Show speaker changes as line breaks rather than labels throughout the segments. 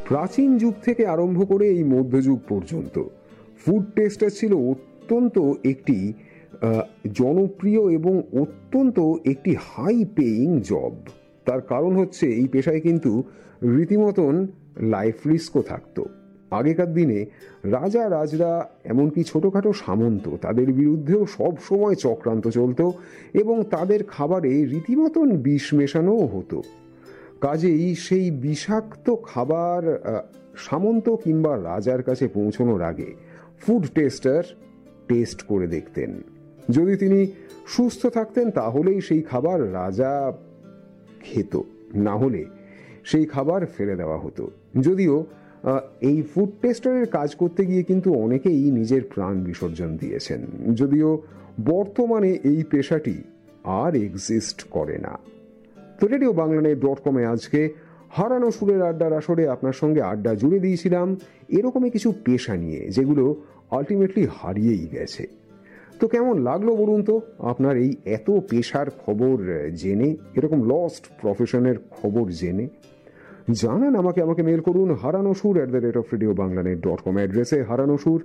প্রাচীন যুগ থেকে আরম্ভ করে এই মধ্যযুগ পর্যন্ত ফুড টেস্টার ছিল অত্যন্ত একটি জনপ্রিয় এবং অত্যন্ত একটি হাই পেইং জব। তার কারণ হচ্ছে এই পেশায় কিন্তু রীতিমতন লাইফ রিস্কও থাকতো। আগেকার দিনে রাজা রাজরা এমনকি ছোটোখাটো সামন্ত তাদের বিরুদ্ধেও সব সময় চক্রান্ত চলত এবং তাদের খাবারে রীতিমতন বিষ মেশানোও হতো। কাজেই সেই বিষাক্ত খাবার সামন্ত কিংবা রাজার কাছে পৌঁছানোর আগে ফুড টেস্টার টেস্ট করে দেখতেন। যদি তিনি সুস্থ থাকতেন তাহলেই সেই খাবার রাজা খেত, না হলে সেই খাবার ফেলে দেওয়া হতো। যদিও এই ফুড টেস্টারের কাজ করতে গিয়ে কিন্তু অনেকেই নিজের প্রাণ বিসর্জন দিয়েছেন, যদিও বর্তমানে এই পেশাটি আর এক্সিস্ট করে না। তো RadioBanglaNet.com-এ আজকে হারানো সুরের আড্ডার আসরে আপনার সঙ্গে আড্ডা জুড়ে দিয়েছিলাম এরকমই কিছু পেশা নিয়ে যেগুলো আলটিমেটলি হারিয়েই গেছে। তো কেমন লাগলো বলুন তো আপনার এই এত পেশার খবর জেনে, এরকম লস্ট প্রফেশনের খবর জেনে? জানান আমাকে মেল করুন haranasur@radiobanglanet.com অ্যাড্রেসে, হারানোসুর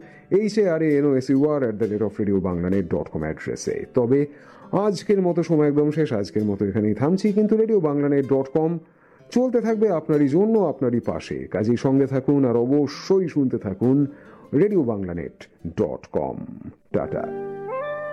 HARANOSUR@radiobanglanet.com অ্যাড্রেসে। তবে আজকের মতো সময় একদম শেষ, আজকের মতো এখানেই থামছি, কিন্তু RadioBanglaNet.com চলতে থাকবে আপনারই জন্য, আপনারই পাশে। কাজেই সঙ্গে থাকুন আর অবশ্যই শুনতে থাকুন RadioBanglaNet.com। টাটা।